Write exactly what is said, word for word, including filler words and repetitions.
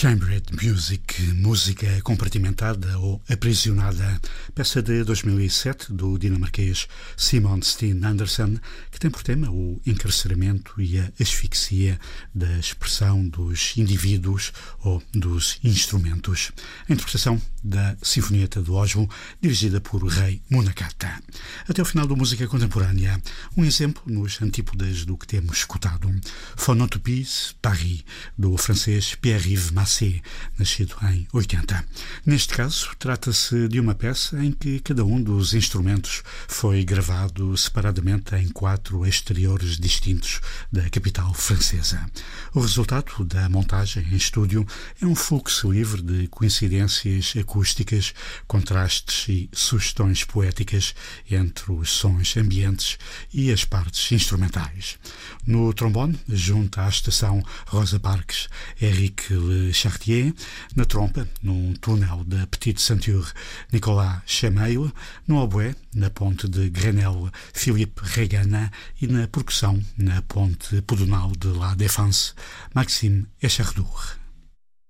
Chambered Music, música compartimentada ou aprisionada, peça de dois mil e sete do dinamarquês Simon Steen Andersen, que tem por tema o encarceramento e a asfixia da expressão dos indivíduos ou dos instrumentos. A interpretação da Sinfonieta do Oslo, dirigida por Rei Munakata. Até o final do Música Contemporânea, um exemplo nos antípodas do que temos escutado. Phonotopies Paris, do francês Pierre-Yves Massé, nascido em oitenta. Neste caso, trata-se de uma peça em que cada um dos instrumentos foi gravado separadamente em quatro exteriores distintos da capital francesa. O resultado da montagem em estúdio é um fluxo livre de coincidências acústicas, contrastes e sugestões poéticas entre os sons ambientes e as partes instrumentais. No trombone, junto à estação Rosa Parks, Éric Le Chartier; na trompa, num túnel da Petite Ceinture, Nicolas Chameil; no oboé, na ponte de Grenelle, Philippe Regana; e na percussão, na ponte pedonal de La Défense, Maxime Echardour.